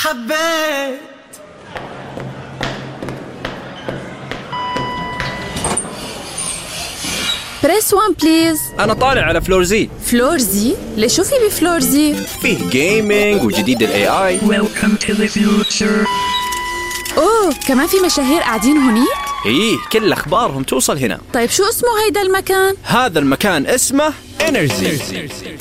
حبيت. بريس 1 بليز. أنا طالع على فلور زي. فلور زي؟ ليش شو في بفلور زي؟ فيه جيمينج وجديد ال AI. Welcome to the future. أوه كمان في مشاهير قاعدين هونيك؟ إيه كل أخبارهم توصل هنا. طيب شو اسمه هيدا المكان؟ هذا المكان اسمه إنرجي.